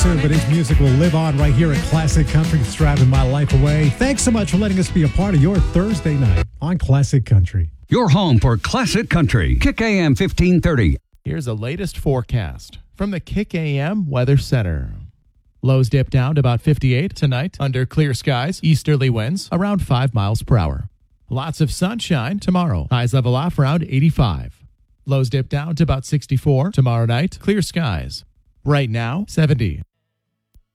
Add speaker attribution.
Speaker 1: But his music will live on right here at Classic Country, striving my life away. Thanks so much for letting us be a part of your Thursday night on Classic Country.
Speaker 2: Your home for Classic Country. Kick AM 1530.
Speaker 3: Here's the latest forecast from the Kick AM Weather Center. Lows dip down to about 58 tonight under clear skies, easterly winds around 5 miles per hour. Lots of sunshine tomorrow. Highs level off around 85. Lows dip down to about 64 tomorrow night, clear skies. Right now, 70.